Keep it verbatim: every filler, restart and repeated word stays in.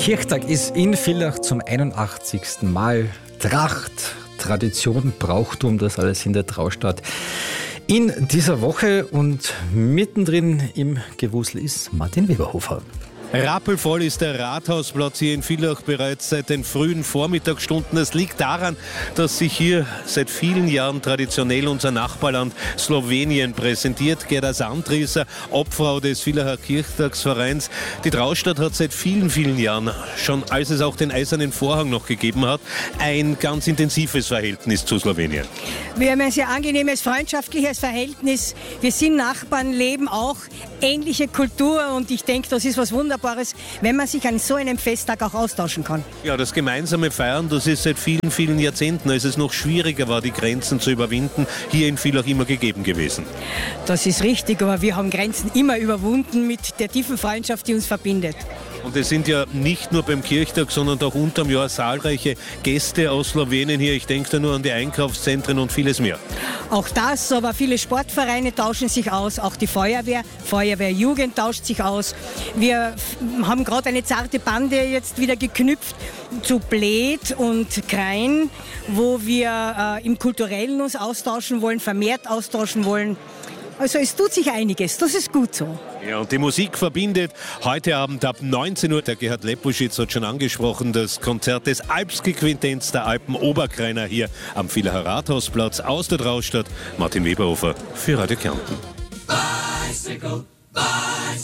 Kirchtag ist in Villach zum einundachtzigsten Mal. Tracht, Tradition, Brauchtum, das alles in der Traustadt. In dieser Woche und mittendrin im Gewusel ist Martin Weberhofer. Rappelvoll ist der Rathausplatz hier in Villach bereits seit den frühen Vormittagsstunden. Es liegt daran, dass sich hier seit vielen Jahren traditionell unser Nachbarland Slowenien präsentiert. Gerda Sandrieser, Obfrau des Villacher Kirchtagsvereins. Die Traustadt hat seit vielen, vielen Jahren, schon als es auch den Eisernen Vorhang noch gegeben hat, ein ganz intensives Verhältnis zu Slowenien. Wir haben ein sehr angenehmes, freundschaftliches Verhältnis. Wir sind Nachbarn, leben auch ähnliche Kultur und ich denke, das ist was Wunderbares, wenn man sich an so einem Festtag auch austauschen kann. Ja, das gemeinsame Feiern, das ist seit vielen, vielen Jahrzehnten, als es noch schwieriger war, die Grenzen zu überwinden, hier in Villach immer gegeben gewesen. Das ist richtig, aber wir haben Grenzen immer überwunden mit der tiefen Freundschaft, die uns verbindet. Und es sind ja nicht nur beim Kirchtag, sondern auch unterm Jahr zahlreiche Gäste aus Slowenien hier. Ich denke da nur an die Einkaufszentren und vieles mehr. Auch das, aber viele Sportvereine tauschen sich aus, auch die Feuerwehr, Feuerwehrjugend tauscht sich aus. Wir haben gerade eine zarte Bande jetzt wieder geknüpft zu Bled und Krain, wo wir äh, im Kulturellen uns austauschen wollen, vermehrt austauschen wollen. Also es tut sich einiges, das ist gut so. Ja, und die Musik verbindet. Heute Abend ab neunzehn Uhr, der Gerhard Lepuschitz hat schon angesprochen, das Konzert des Alpski-Quintetts der Alpen-Oberkrainer hier am Villacher Rathausplatz aus der Traustadt. Martin Weberhofer für Radio Kärnten. Bicycle, bicycle.